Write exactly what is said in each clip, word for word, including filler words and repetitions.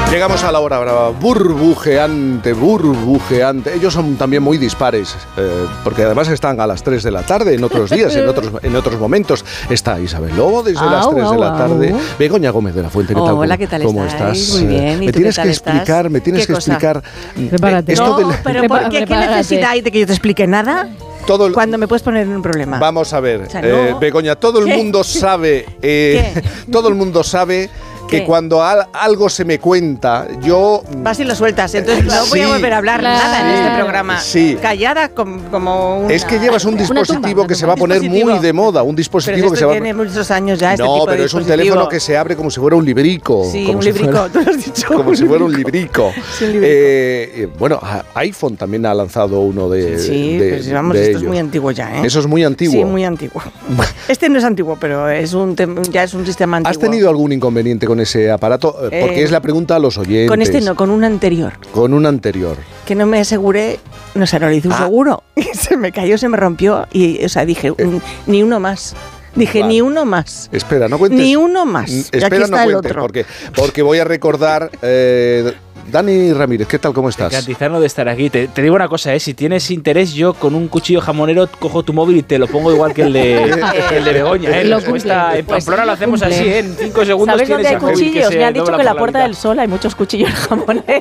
Llegamos a la hora brava, burbujeante, burbujeante. Ellos son también muy dispares, eh, porque además están a las tres de la tarde, en otros días, en otros, en otros momentos. Está Isabel Lobo desde au, las tres au, de la tarde. au. Begoña Gómez de la Fuente, ¿qué tal? Hola, ¿qué tal ¿Cómo estáis? estás? Muy bien. ¿Y me tú tienes qué que tal explicar, estás? me tienes ¿Qué que cosa? explicar. Prepárate. Esto No, del- pero ¿por qué? ¿Qué Prepárate. necesidad hay de que yo te explique nada todo el- cuando me puedes poner en un problema? Vamos a ver, O sea, eh, no. Begoña, todo el ¿Qué? mundo sabe, eh, todo el mundo sabe que ¿Qué? cuando al- algo se me cuenta, yo Vas y lo sueltas, entonces no voy a Sí. volver a hablar Claro. nada en este programa. Sí. Callada com- como una... es que llevas un Una dispositivo tumba, una que se tumba. va a poner Dispositivo. muy de moda, un Pero dispositivo esto que se va tiene muchos años ya, este No, tipo de pero es un dispositivo. teléfono que se abre como si fuera un librico. Sí, como un si librico, fuera- tú lo has dicho. Como si fuera un librico. Sí, un librico. Eh, eh, bueno, a- iPhone también ha lanzado uno de, Sí, de, pues vamos, de esto es ellos. muy antiguo ya, ¿eh? Eso es muy antiguo. Sí, muy antiguo. Este no es antiguo, pero es un tem- ya es un sistema antiguo. ¿Has tenido algún inconveniente con ese aparato? Eh, Porque Eh, es la pregunta a los oyentes. Con este no, con un anterior. Con un anterior. Que no me aseguré, no sé, no le hice un Ah. seguro. Y se me cayó, se me rompió. Y, o sea, dije, "Mm, ni uno más. Dije, Vale. ni uno más. Espera, no cuentes. Ni uno más. Mm, Y Espera, aquí no está el cuentes, otro. porque, porque voy a recordar. eh, Dani Ramírez, ¿qué tal? ¿Cómo estás? Garantizarnos de estar aquí. Te, te digo una cosa, ¿eh? Si tienes interés, yo con un cuchillo jamonero cojo tu móvil y te lo pongo igual que el de, el de Begoña. ¿eh? Lo La respuesta cumple. en Pues Pamplona lo hacemos cumple. así, ¿eh? En cinco segundos ¿Sabes tienes dónde hay el móvil que cuchillos? se Me han dicho dobla que en la por Puerta mitad. del Sol hay muchos cuchillos jamoneros.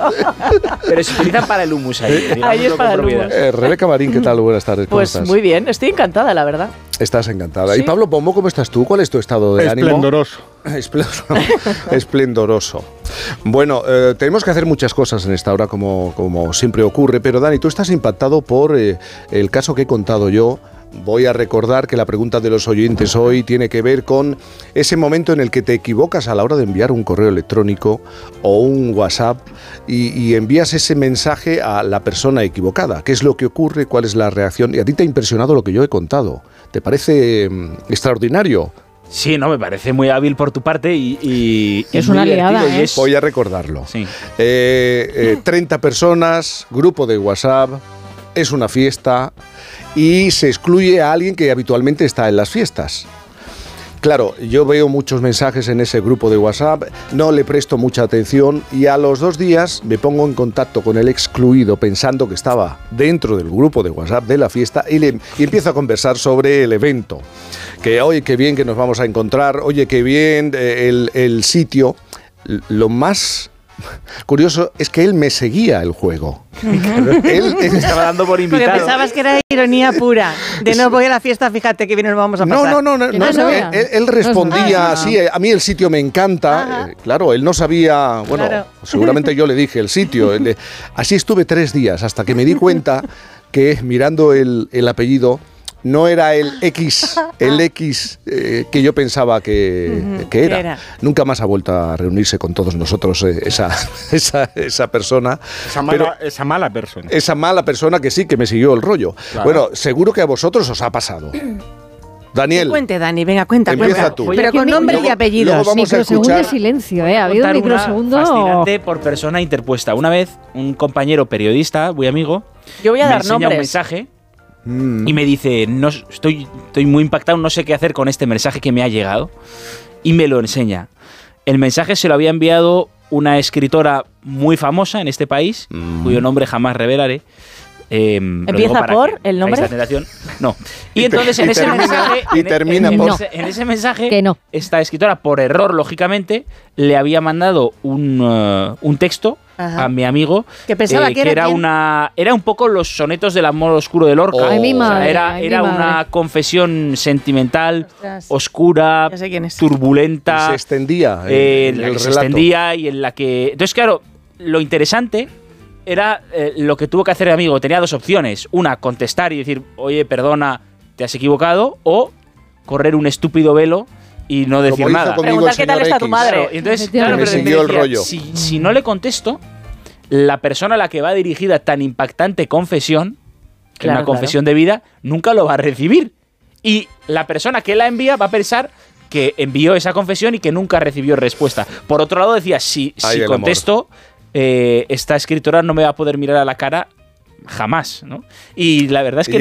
Pero se utilizan para el hummus ahí. Ahí es digámoslo para con el propiedad. hummus. Eh, Rebeca Marín, ¿qué tal? Buenas tardes. ¿Cómo Pues estás? muy bien, estoy encantada, la verdad. Estás encantada. Sí. ¿Y Pablo Pombo, cómo estás tú? ¿Cuál es tu estado de ánimo? Esplendoroso. Esplendoroso. Esplendoroso. Bueno, eh, tenemos que hacer muchas cosas en esta hora, como, como siempre ocurre, pero Dani, tú estás impactado por eh, el caso que he contado yo. Voy a recordar que la pregunta de los oyentes hoy tiene que ver con ese momento en el que te equivocas a la hora de enviar un correo electrónico o un WhatsApp y, y envías ese mensaje a la persona equivocada. ¿Qué es lo que ocurre? ¿Cuál es la reacción? Y a ti te ha impresionado lo que yo he contado. ¿Te parece mm, extraordinario? Sí, no, me parece muy hábil por tu parte y, y- y Es muy una divertido, liada, y ¿eh? es- Voy a recordarlo. Sí. Eh, eh, treinta personas, grupo de WhatsApp, es una fiesta y se excluye a alguien que habitualmente está en las fiestas. Claro, yo veo muchos mensajes en ese grupo de WhatsApp, no le presto mucha atención y a los dos días me pongo en contacto con el excluido pensando que estaba dentro del grupo de WhatsApp de la fiesta y, le, y empiezo a conversar sobre el evento. Que oye, qué bien que nos vamos a encontrar, oye, qué bien eh, el, el sitio. L- Lo más curioso es que él me seguía el juego. él, él- Estaba dando por Porque invitado. pensabas que era ironía pura. De no voy a la fiesta, fíjate que bien nos vamos a No, pasar. no, no, no, Que no, no no, sabía. él, él respondía, Ah. sí, a mí el sitio me encanta, Ajá. eh, claro, él no sabía, bueno, Claro. seguramente yo le dije el sitio, él le- así estuve tres días hasta que me di cuenta que mirando el, el apellido no era el X, el X eh, que yo pensaba que, Ujú, que era. que era. Nunca más ha vuelto a reunirse con todos nosotros eh, esa, esa, esa persona. Esa Pero- mala, esa mala persona. esa mala persona que sí, que me siguió el rollo. Claro. Bueno, seguro que a vosotros os ha pasado. Daniel, Cuente, Dani, venga, cuenta, Empieza cuenta. tú. Pero con Luego- nombre y luego apellidos. vamos a Microsegundo escuchar- de silencio, ¿eh? Ha Voy a habido un contar una microsegundo. fascinante por persona interpuesta. Una vez, un compañero periodista, muy amigo, Yo voy a me dar enseña un nombres. mensaje Mm. y me dice, no, estoy, estoy muy impactado, no sé qué hacer con este mensaje que me ha llegado. Y me lo enseña. El mensaje se lo había enviado una escritora muy famosa en este país, Mm. cuyo nombre jamás revelaré. Eh, lo digo ¿Empieza para por que el nombre? tengáis la tentación. No. Y, Y te- entonces en y ese termina- mensaje, y en- termina en, por- ese, en ese mensaje, Que no. esta escritora, por error, lógicamente, le había mandado un, eh, un texto Ajá. a mi amigo Que pensaba eh, que era quién. una era un poco los sonetos del amor oscuro de Lorca. Oh. Ay, mi O sea, madre, era ay, mi era madre. una confesión sentimental, Ostras. oscura, Ya sé quién es. turbulenta, se extendía el, eh, en el la que se relato. extendía y en la que... Entonces, claro, lo interesante era eh, lo que tuvo que hacer el amigo. Tenía dos opciones. Una, contestar y decir, oye, perdona, te has equivocado. O correr un estúpido velo y no decir Como hizo nada. conmigo Preguntar el qué tal señor está tu X. madre. Claro, y entonces, Efectivamente. claro, Me pero siguió el decía, rollo. Si, si no le contesto, la persona a la que va dirigida tan impactante confesión, que Claro, una confesión de vida, nunca lo va a recibir. Y la persona que la envía va a pensar que envió esa confesión y que nunca recibió respuesta. Por otro lado, decía, si, Ay, si el contesto, eh, esta escritora no me va a poder mirar a la cara jamás, ¿no? Y la verdad es que